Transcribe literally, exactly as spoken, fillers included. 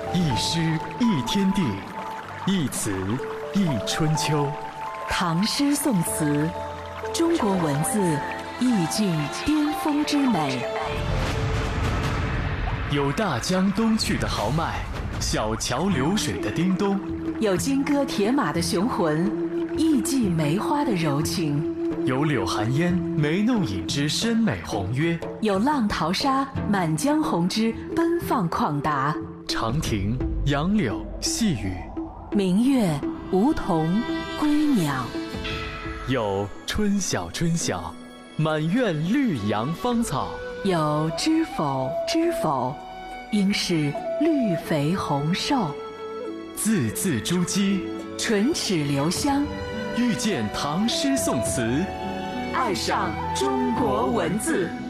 一诗一天地，一词一春秋。 唐诗宋词，中国文字意境巅峰之美。 有大江东去的豪迈，小桥流水的叮咚； 有金戈铁马的雄浑，艺伎梅花的柔情； 有柳寒烟眉弄影之深美宏约； 有浪淘沙满江红之奔放旷达。 长亭、杨柳、细雨， 明月、梧桐、归鸟。 有春晓春晓，满院绿杨芳草； 有知否知否，应是绿肥红瘦。 字字珠玑， 唇齿留香。 遇见唐诗宋词， 爱上中国文字。